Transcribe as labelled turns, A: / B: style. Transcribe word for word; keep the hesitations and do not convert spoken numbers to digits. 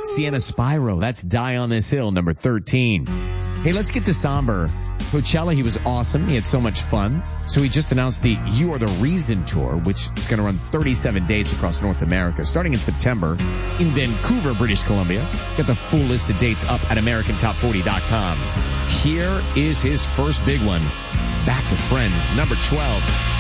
A: Sienna Spyro, that's Die on This Hill, number thirteen. Hey, let's get to somber. Coachella, he was awesome. He had so much fun. So he just announced the You Are the Reason tour, which is going to run thirty-seven dates across North America, starting in September in Vancouver, British Columbia. Got the full list of dates up at American Top forty dot com. Here is his first big one. Back to Friends, number twelve.